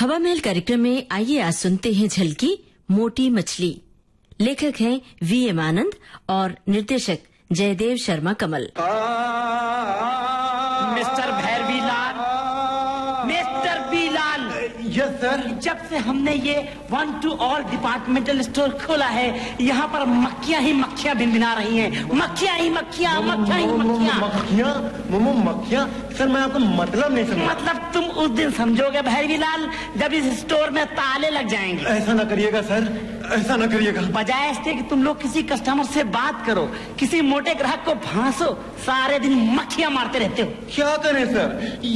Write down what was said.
हवा महल कार्यक्रम में आइए आज सुनते हैं झलकी मोटी मछली। लेखक हैं वी.एम. आनंद और निर्देशक जयदेव शर्मा कमल। Mister भैरवीलाल, mister बीलाल। Yes sir. जब से हमने ये 1 to all डिपार्टमेंटल स्टोर खोला है, यहाँ पर मक्खियाँ ही मक्खियाँ भिनभिना रही हैं। मक्खियाँ ही मक्खियाँ, मक्खियाँ ही मक्खियाँ। मक्खियाँ? मोमो मक्खियाँ? सर मैं आपका मतलब नहीं समझा। मतलब तुम उस दिन समझोगे भैरवीलाल जब इस स्टोर में ताले लग जाएंगे। ऐसा ना करिएगा सर, ऐसा ना करिएगा। बजाय इसके कि तुम लोग किसी कस्टमर से बात करो, किसी मोटे ग्राहक को फांसो, सारे दिन मक्खियाँ मारते रहते हो। क्या करें सर?